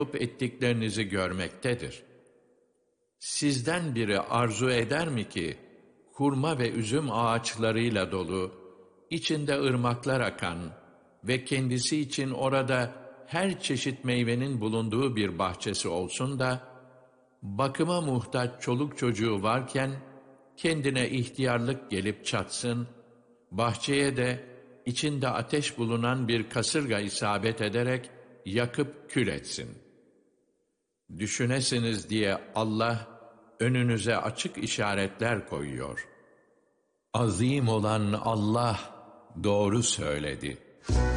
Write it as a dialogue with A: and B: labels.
A: ettiklerinizi görmektedir. Sizden biri arzu eder mi ki, hurma ve üzüm ağaçlarıyla dolu, içinde ırmaklar akan ve kendisi için orada her çeşit meyvenin bulunduğu bir bahçesi olsun da, bakıma muhtaç çoluk çocuğu varken, kendine ihtiyarlık gelip çatsın, bahçeye de içinde ateş bulunan bir kasırga isabet ederek yakıp kül etsin. Düşünesiniz diye Allah önünüze açık işaretler koyuyor. Azim olan Allah doğru söyledi.